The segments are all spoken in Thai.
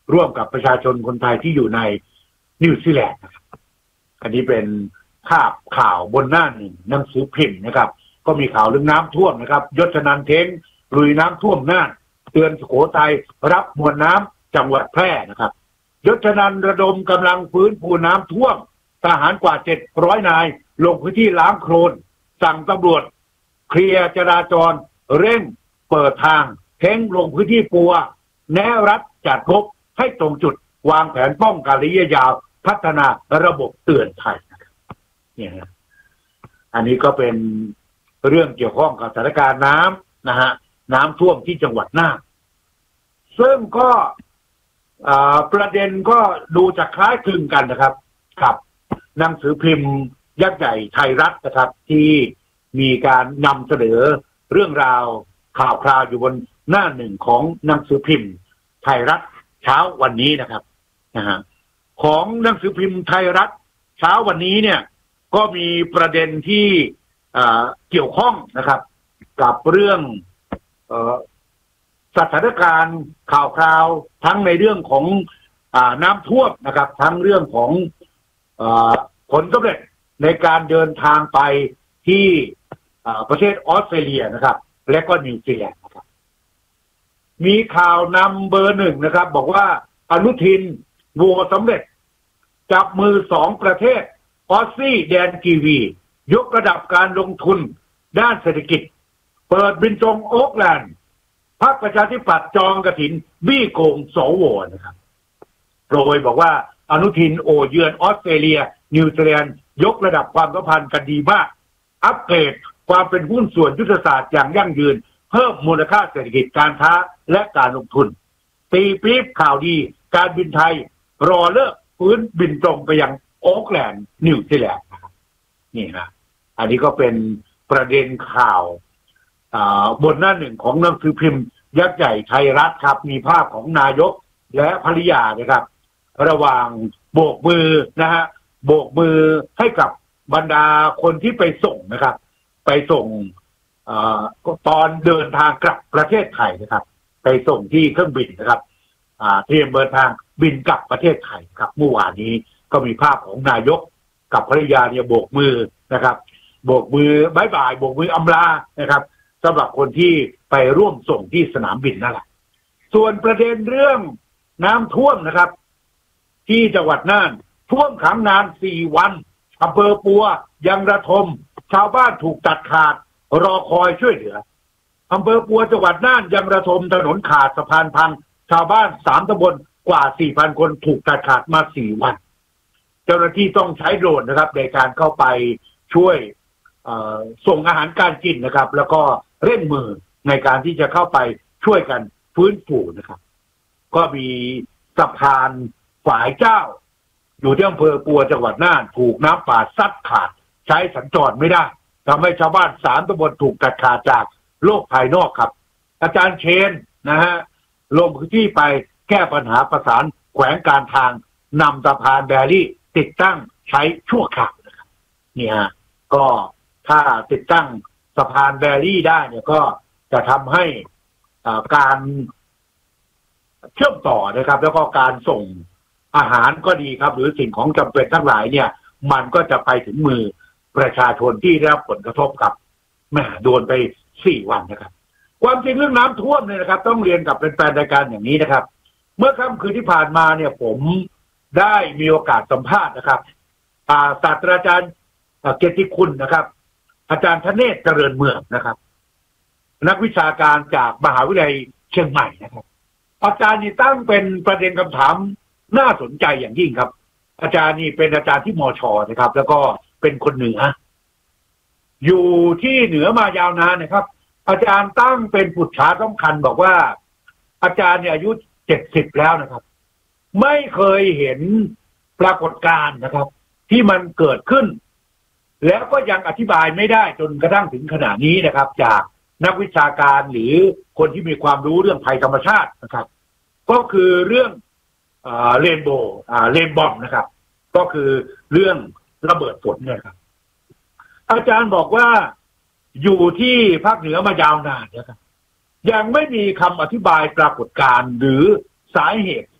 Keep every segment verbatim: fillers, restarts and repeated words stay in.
ร่วมกับประชาชนคนไทยที่อยู่ในนิวซีแลนด์นะครับอันนี้เป็นภาพข่าวบนหน้าหนึ่งหนังสือพิมพ์นะครับก็มีข่าวเรื่องน้ำท่วมนะครับยศนันท์เท้งลุยน้ำท่วมน่านเตือนสุโขทัยรับมวลน้ำจังหวัดแพร่นะครับยศนันท์ระดมกำลังฟื้นฟูน้ำท่วมทหารกว่าเจ็ดร้อยนายลงพื้นที่ล้างโคลนสั่งตำรวจเคลียร์จราจรเร่งเปิดทางเท้งลงพื้นที่ปัวแนรัฐจัดงบให้ตรงจุดวางแผนป้องกันระยะยาวพัฒนาระบบเตือนภัยนะครับเนี่ยนะอันนี้ก็เป็นเรื่องเกี่ยวข้องกับสถานการณ์น้ำนะฮะน้ำท่วมที่จังหวัดน่านซึ่งก็ประเด็นก็ดูจะคล้ายคลึงกันนะครับกับหนังสือพิมพ์ยักษ์ใหญ่ไทยรัฐนะครับที่มีการนำเสนอเรื่องราวข่าวคราวอยู่บนหน้าหนึ่งของหนังสือพิมพ์ไทยรัฐเช้าวันนี้นะครับนะฮะของหนังสือพิมพ์ไทยรัฐเช้าวันนี้เนี่ยก็มีประเด็นที่เกี่ยวข้องนะครับกับเรื่องเอ่อสถานการณ์ข่าวคราวทั้งในเรื่องของอ่าน้ำท่วมนะครับทั้งเรื่องของเอ่อผลสำเร็จในการเดินทางไปที่ประเทศออสเตรเลียนะครับและก็นิวซีแลนด์นะครับมีข่าวนำเบอร์หนึ่งนะครับบอกว่าอนุทินโหวตสำเร็จจับมือสองประเทศออสซี่แดนกีวียกระดับการลงทุนด้านเศรษฐกิจเปิดบินตรงโอ๊กแลนด์พรรคประชาธิปัตย์จองกฐินบี้โกงสวนะครับโปรยบอกว่าอนุทินโอเยือนออสเตรเลียนิวซีแลนด์ยกระดับความสัมพันธ์กันดีมากอัปเกรดความเป็นหุ้นส่วนยุทธศาสตร์อย่างยั่งยืนเพิ่มมูลค่าเศรษฐกิจการค้าและการลงทุนตีปี๊บข่าวดีการบินไทยรอเลิกฟื้นบินตรงไปยังโอ๊กแลนด์นิวซีแลนด์นะครับนี่นะอันนี้ก็เป็นประเด็นข่าวบนหน้าหนึ่งของหนังสือพิมพ์ยักษ์ใหญ่ไทยรัฐครับมีภาพของนายกและภริยานะครับระหว่างโบกมือนะฮะโบกมือให้กับบรรดาคนที่ไปส่งนะครับไปส่งตอนเดินทางกลับประเทศไทยนะครับไปส่งที่เครื่องบินนะครับเตรียมเดินทางบินกลับประเทศไทยครับเมื่อวานนี้ก็มีภาพของนายกกับภริยาเนี่ยโบกมือนะครับโบกมือบายบายโบกมืออำลานะครับสำหรับคนที่ไปร่วมส่งที่สนามบินนั่นแหละส่วนประเด็นเรื่องน้ำท่วมนะครับที่จังหวัดน่านท่วมขังนานสี่วันอำเภอปัวยังระทมชาวบ้านถูกตัดขาดรอคอยช่วยเหลืออำเภอปัวจังหวัดน่านยังระทมถนนขาดสะพานพังชาวบ้านสามตำบลกว่า สี่พัน คนถูกตัดขาดมาสี่วันเจ้าหน้าที่ต้องใช้โดรนนะครับในการเข้าไปช่วยส่งอาหารการกินนะครับแล้วก็เร่งมือในการที่จะเข้าไปช่วยกันฟื้นฟูนะครับก็มีสะพานฝายเจ้าอยู่ที่อำเภอปัวจังหวัดน่านถูกน้ำป่าซัดขาดใช้สัญจรไม่ได้ทำให้ชาวบ้านสามตำบลถูกตัดขาดจากโลกภายนอกครับอาจารย์เชนนะฮะลงพื้นที่ไปแก้ปัญหาประสานแขวงการทางนำสะพานแบรี่ติดตั้งใช้ชั่วคราวนะครับนี่ฮะก็ถ้าติดตั้งสะพานแบรี่ได้เนี่ยก็จะทำให้การเชื่อมต่อนะครับแล้วก็การส่งอาหารก็ดีครับหรือสิ่งของจำเป็นทั้งหลายเนี่ยมันก็จะไปถึงมือประชาชนที่ได้รับผลกระทบกับแม่โดนไปสี่วันนะครับความจริงเรื่องน้ำท่วมเนี่ยนะครับต้องเรียนกับเป็นแฟนรายการอย่างนี้นะครับเมื่อค่ำคืนที่ผ่านมาเนี่ยผมได้มีโอกาสสัมภาษณ์นะครับศาสตราจารย์เกียรติคุณนะครับอาจารย์ธเนศเจริญเมืองนะครับนักวิชาการจากมหาวิทยาลัยเชียงใหม่นะครับอาจารย์นี่ตั้งเป็นประเด็นคำถามน่าสนใจอย่างยิ่งครับอาจารย์นี่เป็นอาจารย์ที่มช.นะครับแล้วก็เป็นคนเหนืออยู่ที่เหนือมายาวนานนะครับอาจารย์ตั้งเป็นปุจฉาสำคัญบอกว่าอาจารย์เนี่ยอายุเจ็ดสิบแล้วนะครับไม่เคยเห็นปรากฏการณ์นะครับที่มันเกิดขึ้นแล้วก็ยังอธิบายไม่ได้จนกระทั่งถึงขณะนี้นะครับจากนักวิชาการหรือคนที่มีความรู้เรื่องภัยธรรมชาตินะครับก็คือเรื่องเรนโบว์เรนบอมนะครับก็คือเรื่องระเบิดฝนเนี่ยครับอาจารย์บอกว่าอยู่ที่ภาคเหนือมายาวนานนะครับยังไม่มีคำอธิบายปรากฏการณ์หรือสาเหตุ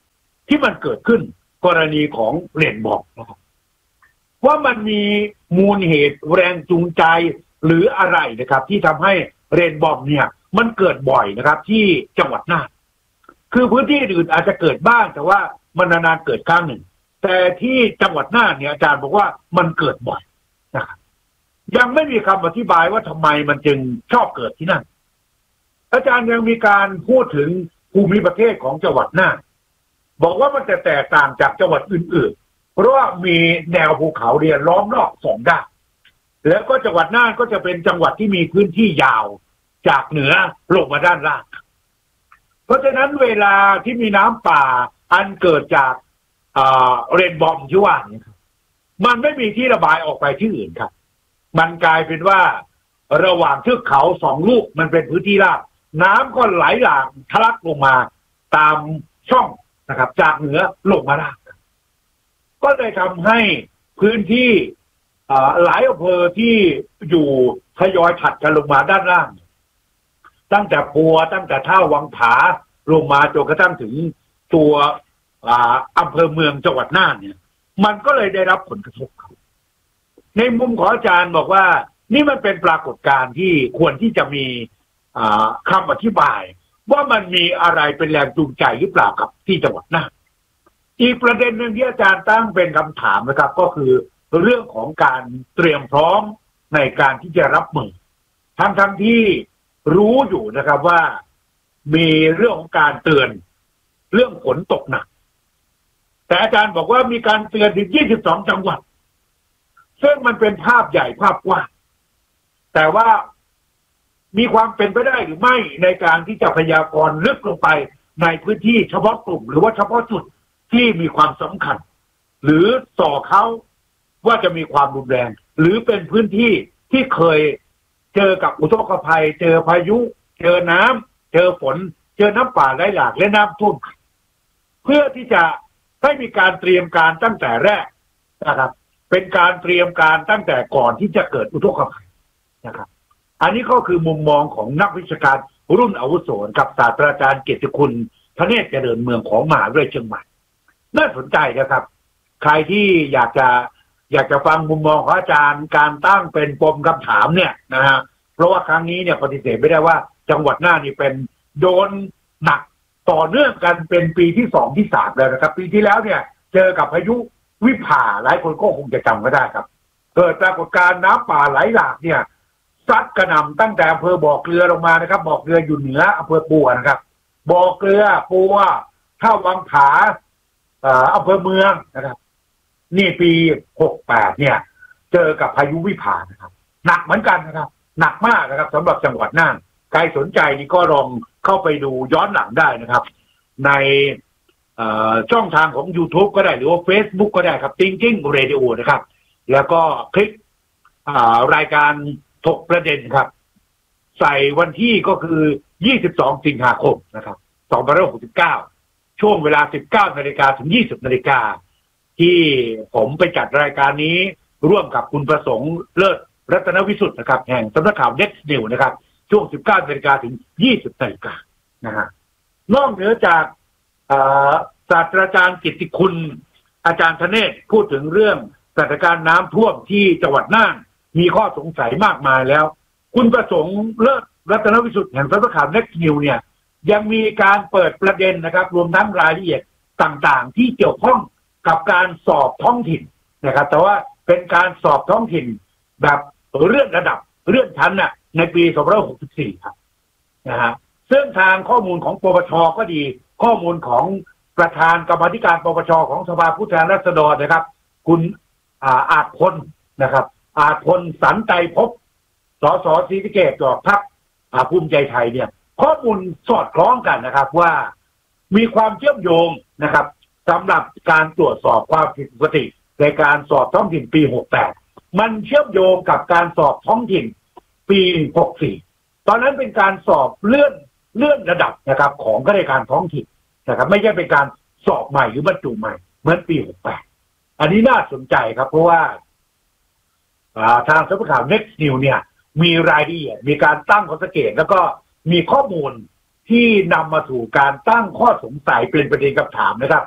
ที่มันเกิดขึ้นกรณีของเรนบอกนะครับว่ามันมีมูลเหตุแรงจูงใจหรืออะไรนะครับที่ทำให้เรนบอมเนี่ยมันเกิดบ่อยนะครับที่จังหวัดน่านคือพื้นที่อื่นอาจจะเกิดบ้างแต่ว่ามันนานๆเกิดครั้งหนึ่งแต่ที่จังหวัดน่านเนี่ยอาจารย์บอกว่ามันเกิดบ่อยนะครับยังไม่มีคำอธิบายว่าทำไมมันจึงชอบเกิดที่นั่นอาจารย์ยังมีการพูดถึงภูมิประเทศของจังหวัดน่านบอกว่ามันจะแตกต่างจากจังหวัดอื่นๆเพราะว่ามีแนวภูเขาเรียล้อมรอบสองด้านแล้วก็จังหวัดน่านก็จะเป็นจังหวัดที่มีพื้นที่ยาวจากเหนือลงมาด้านล่างเพราะฉะนั้นเวลาที่มีน้ำป่าอันเกิดจากเรนบอมที่ว่านี้มันไม่มีที่ระบายออกไปที่อื่นครับมันกลายเป็นว่าระหว่างเทือกเขาสองลูกมันเป็นพื้นที่ราบน้ำก็ไหลหลากทะลักลงมาตามช่องนะครับจากเหนือลงมาล่างก็เลยทำให้พื้นที่หลายอำเภอที่อยู่ทยอยถัดกันลงมาด้านล่างตั้งแต่ปัวตั้งแต่ท่าวังผาลงมาจนกระทั่งถึงตัวอำเภอเมืองจังหวัดน่านเนี่ยมันก็เลยได้รับผลกระทบในมุมของอาจารย์บอกว่านี่มันเป็นปรากฏการณ์ที่ควรที่จะมีคำอธิบายว่ามันมีอะไรเป็นแรงจูงใจหรือเปล่ากับที่จังหวัดน่านอีกประเด็นหนึ่งที่อาจารย์ตั้งเป็นคำถามนะครับก็คือเรื่องของการเตรียมพร้อมในการที่จะรับมือทั้งทั้งที่รู้อยู่นะครับว่ามีเรื่องของการเตือนเรื่องฝนตกหนักแต่อาจารย์บอกว่ามีการเตือนถึงยี่สิบสองจังหวัดซึ่งมันเป็นภาพใหญ่ภาพกว้างแต่ว่ามีความเป็นไปได้หรือไม่ในการที่จะพยากรณ์ลึกลงไปในพื้นที่เฉพาะกลุ่มหรือว่าเฉพาะจุดที่มีความสำคัญหรือส่อเขาว่าจะมีความรุนแรงหรือเป็นพื้นที่ที่เคยเจอกับอุทกภัยเจอพายุเจอน้ำเจอฝนเจอน้ำป่าไหลหลากและน้ำท่วมเพื่อที่จะให้มีการเตรียมการตั้งแต่แรกนะครับเป็นการเตรียมการตั้งแต่ก่อนที่จะเกิดอุทกภัยนะครับอันนี้ก็คือมุมมองของนักวิชาการรุ่นอาวุโสกับศาสตราจารย์เกียรติคุณธเนศเจริญเมืองของมหาวิทยาลัยเชียงใหม่น่าสนใจนะครับใครที่อยากจะอยากจะฟังมุมมองของอาจารย์การตั้งเป็นปมคำถามเนี่ยนะฮะเพราะว่าครั้งนี้เนี่ยปฏิเสธไม่ได้ว่าจังหวัดน่านนี่เป็นโดนหนักต่อเนื่องกันเป็นปีที่สองที่สามแล้วนะครับปีที่แล้วเนี่ยเจอกับพายุวิภาหลายคนก็คงจะจำก็ได้ครับเกิดปรากฏการณ์น้ำป่าไหลหลากเนี่ยซัดกระหน่ำตั้งแต่อำเภอบ่อเกลือลงมานะครับบ่อเกลืออยู่เหนืออำเภอปัวนะครับบ่อเกลือปัวท่าวังผาอำเภอเมืองนะครับนี่ปีหกแปดเนี่ยเจอกับพายุวิภานะครับหนักเหมือนกันนะครับหนักมากนะครับสำหรับจังหวัดน่านใครสนใจนี่ก็ลองเข้าไปดูย้อนหลังได้นะครับในช่องทางของ YouTube ก็ได้หรือว่า Facebook ก็ได้ครับ Thinking Radio นะครับแล้วก็คลิกรายการถกประเด็นครับใส่วันที่ก็คือยี่สิบสองสิงหาคมนะครับสองพันห้าร้อยหกสิบเก้าช่วงเวลา สิบเก้านาฬิกา ถึง ยี่สิบนาฬิกาที่ผมไปจัดรายการนี้ร่วมกับคุณประสงค์เลิศรัตนวิสุทธิ์นะครับแห่งสำนักข่าว Next News นะครับช่วง สิบเก้านาฬิกา ถึง ยี่สิบนาฬิกานะฮะนอกเหนือจากศาสตราจารย์กิตติคุณอาจารย์ธเนศพูดถึงเรื่องสถานการณ์น้ำท่วมที่จังหวัดน่านมีข้อสงสัยมากมายแล้วคุณประสงค์เลิศรัตนวิสุทธิ์แห่งสำนักข่าว Next News เนี่ยยังมีการเปิดประเด็นนะครับรวมทั้งรายละเอียดต่างๆที่เกี่ยวข้องกับการสอบท้องถิ่นนะครับแต่ว่าเป็นการสอบท้องถิ่นแบบเลื่อนระดับเลื่อนชั้นน่ะในปีสองพันห้าร้อยหกสิบสี่ครับนะฮะซึ่งทางข้อมูลของปปชก็ดีข้อมูลของประธานกรรมาธิการปปชของสภาผู้แทนราษฎรนะครับคุณอาอาจพลนะครับอาจพลสันใจพบสสศรีสะเกษจากพรรคภูมิใจไทยเนี่ยข้อมูลสอดคล้องกันนะครับว่ามีความเชื่อมโยงนะครับสำหรับการตรวจสอบความผิดปกติในการสอบท้องถิ่นปีหกแปดมันเชื่อมโยงกับการสอบท้องถิ่นปีหกสี่ตอนนั้นเป็นการสอบเลื่อนเลื่อนระดับนะครับของข้าราชการท้องถิ่นนะครับไม่ใช่เป็นการสอบใหม่หรือบรรจุใหม่เหมือนปีหกแปดอันนี้น่าสนใจครับเพราะว่าทางสำนักข่าว Next News เนี่ยมีรายละเอียดมีการตั้งข้อสังเกตแล้วก็มีข้อมูลที่นำมาสู่การตั้งข้อสงสัยเป็นประเด็นคำถามนะครับ